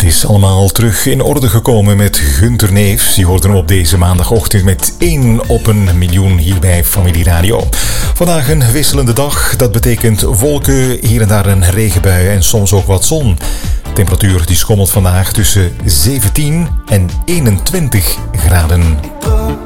is allemaal terug in orde gekomen met Gunter Neefs. Die hoorde hem op deze maandagochtend met 1 op 1 miljoen hier bij Familie Radio. Vandaag een wisselende dag. Dat betekent wolken, hier en daar een regenbui en soms ook wat zon. De temperatuur die schommelt vandaag tussen 17 en 21 graden.